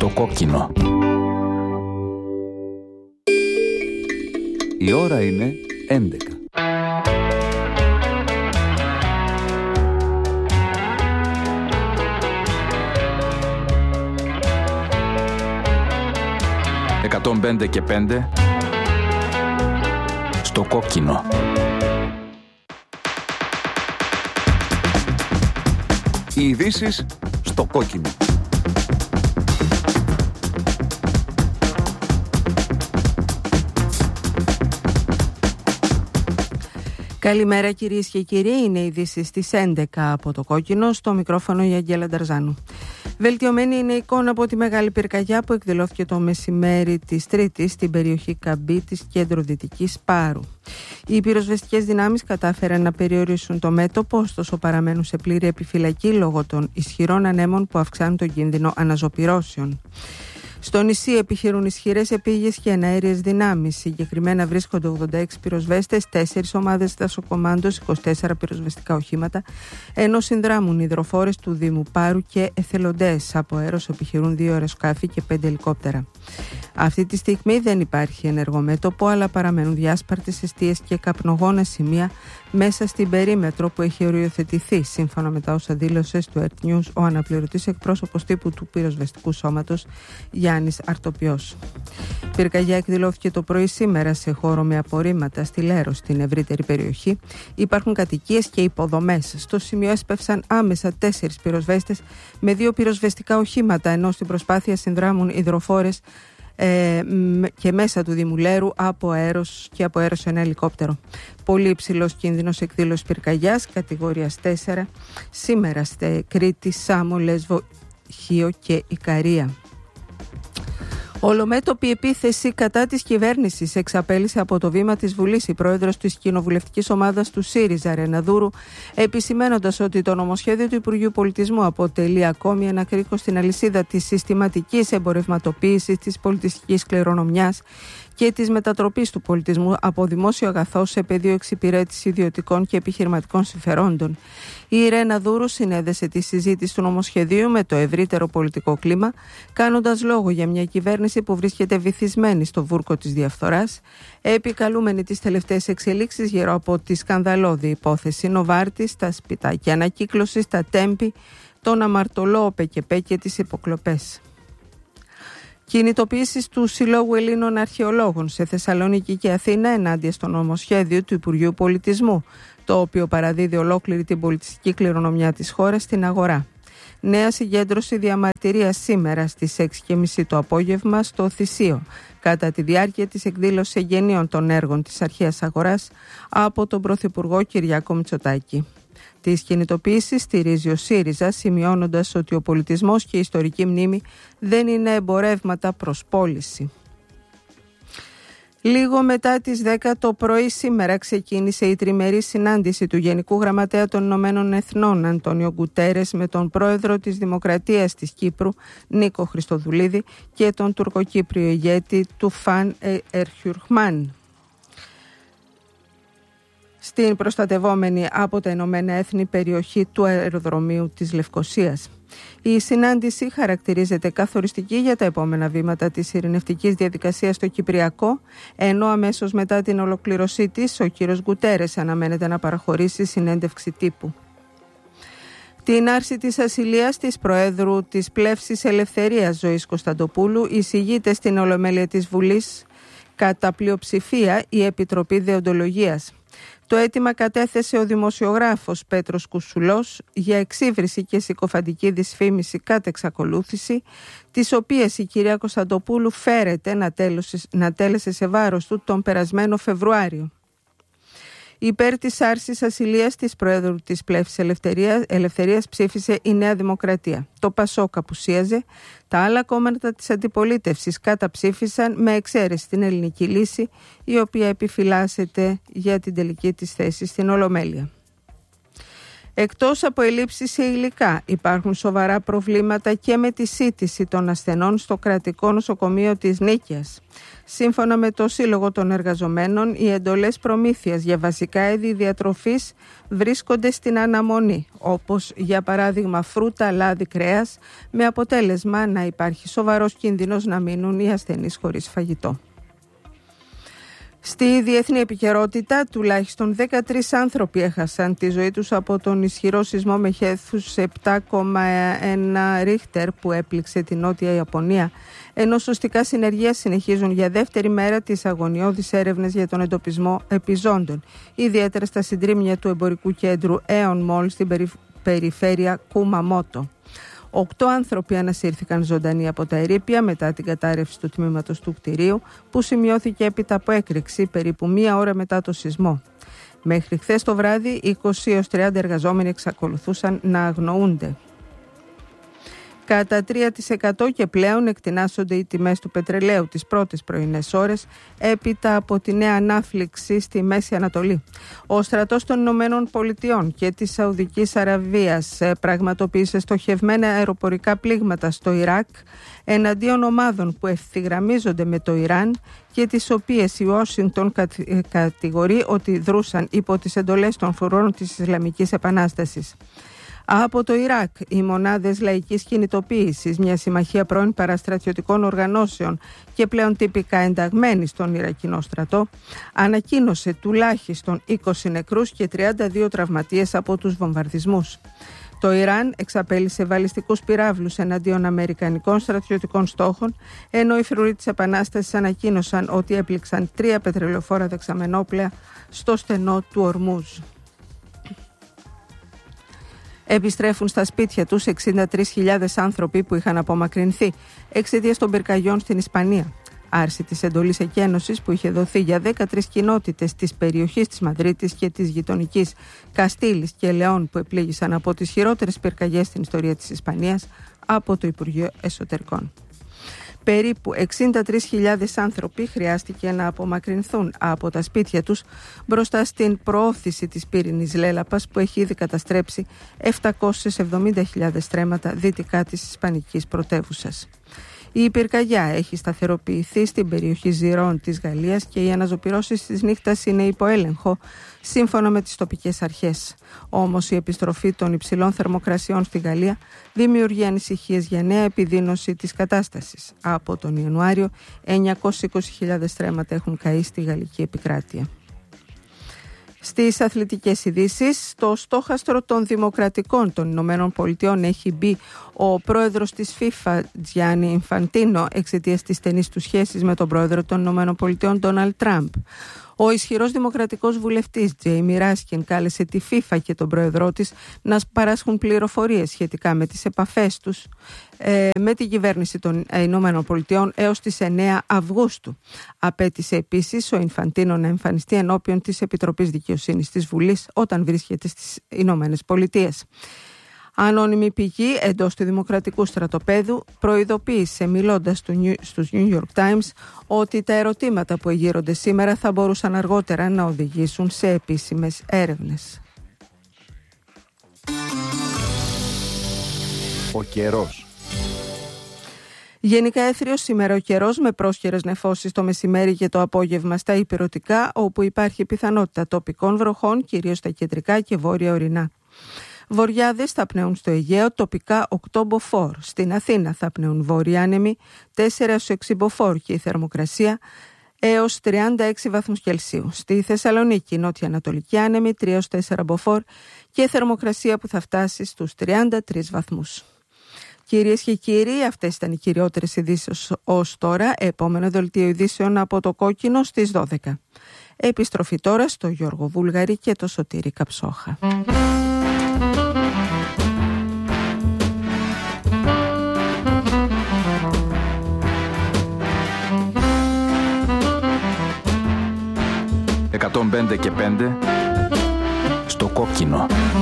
Στο κόκκινο. Η ώρα είναι 11. «105 και 5» στο κόκκινο. Οι ειδήσεις στο κόκκινο. Καλημέρα κυρίες και κύριοι, είναι οι ειδήσεις στις 11 από το κόκκινο, στο μικρόφωνο η Αγγέλα Νταρζάνου. Βελτιωμένη είναι η εικόνα από τη μεγάλη πυρκαγιά που εκδηλώθηκε το μεσημέρι της Τρίτης στην περιοχή Καμπή της κέντρο-δυτικής Πάρου. Οι πυροσβεστικές δυνάμεις κατάφεραν να περιορίσουν το μέτωπο, ωστόσο παραμένουν σε πλήρη επιφυλακή λόγω των ισχυρών ανέμων που αυξάνουν τον κίνδυνο αναζωπυρώσεων. Στο νησί επιχειρούν ισχυρές επίγειες και εναέριες δυνάμεις. Συγκεκριμένα βρίσκονται 86 πυροσβέστες, 4 ομάδες δασοκομάντος, 24 πυροσβεστικά οχήματα, ενώ συνδράμουν υδροφόρες του Δήμου Πάρου και εθελοντές. Από αέρος επιχειρούν 2 αεροσκάφη και 5 ελικόπτερα. Αυτή τη στιγμή δεν υπάρχει ενεργό μέτωπο, αλλά παραμένουν διάσπαρτες εστίες και καπνογόνα σημεία μέσα στην περίμετρο που έχει οριοθετηθεί, σύμφωνα με τα όσα δήλωσε στο Earth News ο αναπληρωτής εκπρόσωπος τύπου του πυροσβεστικού σώματος Γιάννης Αρτοπιός. Πυρκαγιά εκδηλώθηκε το πρωί σήμερα σε χώρο με απορρίμματα στη Λέρο, στην ευρύτερη περιοχή. Υπάρχουν κατοικίες και υποδομές. Στο σημείο έσπευσαν άμεσα 4 πυροσβέστες με 2 πυροσβεστικά οχήματα, ενώ στην προσπάθεια συνδράμουν υδροφόρες και μέσα του Δήμου Λέρου από αέρος ένα ελικόπτερο. Πολύ υψηλός κίνδυνος εκδήλωσης πυρκαγιάς κατηγορίας 4 σήμερα στη Κρήτη, Σάμο, Λέσβο, Χίο και Ικαρία. Ολομέτωπη επίθεση κατά της κυβέρνησης εξαπέλυσε από το βήμα της Βουλής η πρόεδρος της κοινοβουλευτικής ομάδας του ΣΥΡΙΖΑ, Ρεναδούρου, επισημαίνοντας ότι το νομοσχέδιο του Υπουργείου Πολιτισμού αποτελεί ακόμη ένα κρίκο στην αλυσίδα της συστηματικής εμπορευματοποίησης της πολιτιστικής κληρονομιάς και της μετατροπής του πολιτισμού από δημόσιο αγαθό σε πεδίο εξυπηρέτηση ιδιωτικών και επιχειρηματικών συμφερόντων. Η Ρεναδούρου συνέδεσε τη συζήτηση του νομοσχεδίου με το ευρύτερο πολιτικό κλίμα, κάνοντας λόγο για μια κυβέρνηση που βρίσκεται βυθισμένη στο βούρκο της διαφθοράς, επικαλούμενη τις τελευταίες εξελίξεις γύρω από τη σκανδαλώδη υπόθεση Νοβάρτης, τα σπιτάκια ανακύκλωσης, τα τέμπη, τον αμαρτωλό ΟΠΕΚΕΠΕ και τις υποκλοπές. Κινητοποιήσεις του Συλλόγου Ελλήνων Αρχαιολόγων σε Θεσσαλονίκη και Αθήνα ενάντια στο νομοσχέδιο του Υπουργείου Πολιτισμού, το οποίο παραδίδει ολόκληρη την πολιτιστική κληρονομιά της χώρας στην αγορά. Νέα συγκέντρωση διαμαρτυρίας σήμερα στις 6:30 το απόγευμα στο Θησίο, κατά τη διάρκεια της εκδήλωσης εγγενείων των έργων της αρχαίας αγοράς από τον Πρωθυπουργό Κυριάκο Μητσοτάκη. Τις κινητοποιήσεις στηρίζει ο ΣΥΡΙΖΑ, σημειώνοντας ότι ο πολιτισμός και η ιστορική μνήμη δεν είναι εμπορεύματα προς πώληση. Λίγο μετά τις 10 το πρωί σήμερα ξεκίνησε η τριμερή συνάντηση του Γενικού Γραμματέα των Ηνωμένων Εθνών Αντώνιο Γκουτέρες με τον πρόεδρο της Δημοκρατίας της Κύπρου Νίκο Χριστοδουλίδη και τον τουρκοκύπριο ηγέτη Τουφάν Ερχιουρχμάν στην προστατευόμενη από τα Ηνωμένα Έθνη περιοχή του αεροδρομίου της Λευκωσίας. Η συνάντηση χαρακτηρίζεται καθοριστική για τα επόμενα βήματα της ειρηνευτικής διαδικασίας στο Κυπριακό, ενώ αμέσως μετά την ολοκληρωσή της ο κύριος Γκουτέρες αναμένεται να παραχωρήσει συνέντευξη τύπου. Την άρση της ασυλίας της Προέδρου της Πλεύσης Ελευθερίας Ζωής Κωνσταντοπούλου εισηγείται στην Ολομέλεια της Βουλής κατά πλειοψηφία η Επιτροπή Δεοντολογίας. Το αίτημα κατέθεσε ο δημοσιογράφος Πέτρος Κουσουλός για εξύβριση και συκοφαντική δυσφήμιση κατ' εξακολούθηση, τις οποίες η κυρία Κωνσταντοπούλου φέρεται να τέλεσε σε βάρος του τον περασμένο Φεβρουάριο. Υπέρ της άρσης ασυλίας της Προέδρου της Πλεύσης Ελευθερίας ψήφισε η Νέα Δημοκρατία. Το ΠΑΣΟΚ απουσίαζε, τα άλλα κόμματα της αντιπολίτευσης καταψήφισαν με εξαίρεση την Ελληνική Λύση, η οποία επιφυλάσσεται για την τελική της θέση στην Ολομέλεια. Εκτός από ελλείψεις σε υλικά, υπάρχουν σοβαρά προβλήματα και με τη σύντηση των ασθενών στο κρατικό νοσοκομείο της Νίκαιας. Σύμφωνα με το Σύλλογο των Εργαζομένων, οι εντολές προμήθειας για βασικά είδη διατροφής βρίσκονται στην αναμονή, όπως για παράδειγμα φρούτα, λάδι, κρέας, με αποτέλεσμα να υπάρχει σοβαρός κίνδυνος να μείνουν οι ασθενείς χωρίς φαγητό. Στη διεθνή επικαιρότητα, τουλάχιστον 13 άνθρωποι έχασαν τη ζωή τους από τον ισχυρό σεισμό μεγέθους 7,1 Ρίχτερ που έπληξε την Νότια Ιαπωνία, ενώ σωστικά συνεργεία συνεχίζουν για δεύτερη μέρα τις αγωνιώδεις έρευνες για τον εντοπισμό επιζώντων, ιδιαίτερα στα συντρίμμια του εμπορικού κέντρου Aeon Mall στην περιφέρεια Κουμαμότο. 8 άνθρωποι ανασύρθηκαν ζωντανοί από τα ερείπια μετά την κατάρρευση του τμήματος του κτηρίου, που σημειώθηκε έπειτα από έκρηξη περίπου μία ώρα μετά το σεισμό. Μέχρι χθες το βράδυ, 20 έως 30 εργαζόμενοι εξακολουθούσαν να αγνοούνται. Κατά 3% και πλέον εκτινάσσονται οι τιμές του πετρελαίου τις πρώτες πρωινές ώρες έπειτα από τη νέα ανάφλιξη στη Μέση Ανατολή. Ο στρατός των Ηνωμένων Πολιτειών και της Σαουδικής Αραβίας πραγματοποίησε στοχευμένα αεροπορικά πλήγματα στο Ιράκ εναντίον ομάδων που ευθυγραμμίζονται με το Ιράν και τις οποίες η Ουάσιγκτον κατηγορεί ότι δρούσαν υπό τις εντολές των φρουρών της Ισλαμικής Επανάστασης. Από το Ιράκ, οι μονάδες λαϊκής κινητοποίησης, μια συμμαχία πρώην παραστρατιωτικών οργανώσεων και πλέον τυπικά ενταγμένη στον Ιρακινό στρατό, ανακοίνωσε τουλάχιστον 20 νεκρούς και 32 τραυματίες από τους βομβαρδισμούς. Το Ιράν εξαπέλυσε βαλιστικούς πυράβλους εναντίον αμερικανικών στρατιωτικών στόχων, ενώ οι φρουροί της Επανάστασης ανακοίνωσαν ότι έπληξαν 3 πετρελαιοφόρα δεξαμενόπλαια στο στενό του Ορμούζ. Επιστρέφουν στα σπίτια τους 63.000 άνθρωποι που είχαν απομακρυνθεί εξαιτίας των πυρκαγιών στην Ισπανία. Άρση της εντολής εκένωσης που είχε δοθεί για 13 κοινότητες της περιοχής της Μαδρίτης και της γειτονικής Καστίλης και Λεόν που επλήγησαν από τις χειρότερες πυρκαγιές στην ιστορία της Ισπανίας από το Υπουργείο Εσωτερικών. Περίπου 63.000 άνθρωποι χρειάστηκε να απομακρυνθούν από τα σπίτια τους μπροστά στην προώθηση της πύρινης λέλαπας που έχει ήδη καταστρέψει 770.000 στρέμματα δυτικά της ισπανικής πρωτεύουσας. Η πυρκαγιά έχει σταθεροποιηθεί στην περιοχή Ζιρών της Γαλλίας και οι αναζωπυρώσεις της νύχτας είναι υπό έλεγχο, σύμφωνα με τις τοπικές αρχές. Όμως η επιστροφή των υψηλών θερμοκρασιών στη Γαλλία δημιουργεί ανησυχίες για νέα επιδείνωση της κατάστασης. Από τον Ιανουάριο, 920.000 στρέμματα έχουν καεί στη γαλλική επικράτεια. Στις αθλητικές ειδήσεις, στο στόχαστρο των Δημοκρατικών των Ηνωμένων Πολιτειών έχει μπει ο πρόεδρος της FIFA, Gianni Infantino, εξαιτίας της στενής του σχέσης με τον πρόεδρο των Ηνωμένων Πολιτειών, Donald Trump. Ο ισχυρός δημοκρατικός βουλευτής Τζέιμι Ράσκιν κάλεσε τη FIFA και τον πρόεδρό της να παράσχουν πληροφορίες σχετικά με τις επαφές τους με την κυβέρνηση των Ηνωμένων Πολιτειών έως τις 9 Αυγούστου. Απέτησε επίσης ο Ινφαντίνο να εμφανιστεί ενώπιον της Επιτροπής Δικαιοσύνης της Βουλής όταν βρίσκεται στις Ηνωμένες Πολιτείες. Ανώνυμη πηγή εντός του Δημοκρατικού στρατοπέδου προειδοποίησε μιλώντας στους New York Times ότι τα ερωτήματα που εγείρονται σήμερα θα μπορούσαν αργότερα να οδηγήσουν σε επίσημες έρευνες. Ο καιρός. Γενικά έθριος σήμερα ο καιρός με πρόσχερες νεφώσεις το μεσημέρι και το απόγευμα στα ηπειρωτικά, όπου υπάρχει πιθανότητα τοπικών βροχών, κυρίως στα κεντρικά και βόρεια ορεινά. Βοριάδες θα πνέουν στο Αιγαίο, τοπικά 8 μποφόρ. Στην Αθήνα θα πνέουν βόρειοι άνεμοι 4-6 μποφόρ και η θερμοκρασία έως 36 βαθμούς Κελσίου. Στη Θεσσαλονίκη νότια ανατολική άνεμοι 3-4 μποφόρ και η θερμοκρασία που θα φτάσει στους 33 βαθμούς. Κυρίες και κύριοι, αυτές ήταν οι κυριότερες ειδήσεις ως τώρα. Επόμενο δελτίο ειδήσεων από το Κόκκινο στις 12. Επιστροφή τώρα στο Γιώργο Βούλγαρη και το Σωτήρη Καψόχα. «105 και 5 στο Κόκκινο».